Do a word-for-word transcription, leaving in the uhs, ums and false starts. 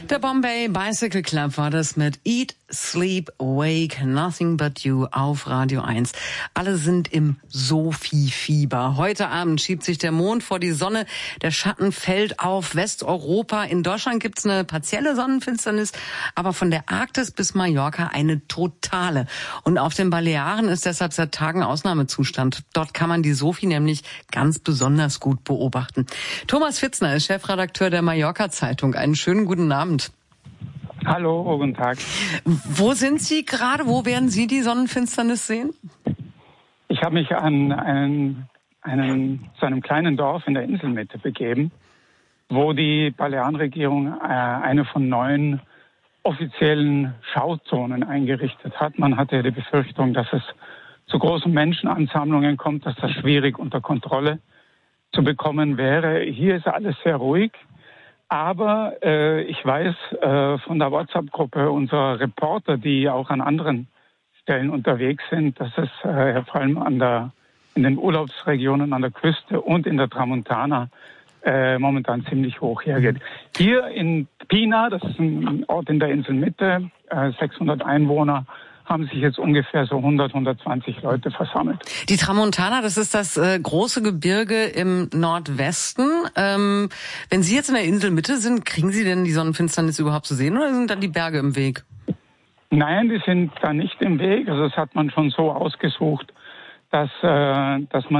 Der Bombay Bicycle Club war das mit Eat, Sleep, Wake, Nothing But You auf Radio eins. Alle sind im Sophie-Fieber. Heute Abend schiebt sich der Mond vor die Sonne, der Schatten fällt auf Westeuropa. In Deutschland gibt's eine partielle Sonnenfinsternis, aber von der Arktis bis Mallorca eine totale. Und auf den Balearen ist deshalb seit Tagen Ausnahmezustand. Dort kann man die Sophie nämlich ganz besonders gut beobachten. Thomas Fitzner ist Chefredakteur der Mallorca-Zeitung. Einen schönen guten Abend. Hallo, guten Tag. Wo sind Sie gerade? Wo werden Sie die Sonnenfinsternis sehen? Ich habe mich an einen, einen, zu einem kleinen Dorf in der Inselmitte begeben, wo die Balearenregierung äh, eine von neun offiziellen Schauzonen eingerichtet hat. Man hatte die Befürchtung, dass es zu großen Menschenansammlungen kommt, dass das schwierig unter Kontrolle zu bekommen wäre. Hier ist alles sehr ruhig. Aber äh, ich weiß äh, von der WhatsApp-Gruppe unserer Reporter, die auch an anderen Stellen unterwegs sind, dass es äh, vor allem an der, in den Urlaubsregionen an der Küste und in der Tramontana äh, momentan ziemlich hoch hergeht. Hier in Pina, das ist ein Ort in der Inselmitte, äh, sechshundert Einwohner, haben sich jetzt ungefähr so hundert, hundertzwanzig Leute versammelt. Die Tramontana, das ist das äh, große Gebirge im Nordwesten. Ähm, wenn Sie jetzt in der Inselmitte sind, kriegen Sie denn die Sonnenfinsternis überhaupt zu sehen oder sind dann die Berge im Weg? Nein, die sind da nicht im Weg. Also das hat man schon so ausgesucht, dass, äh, dass man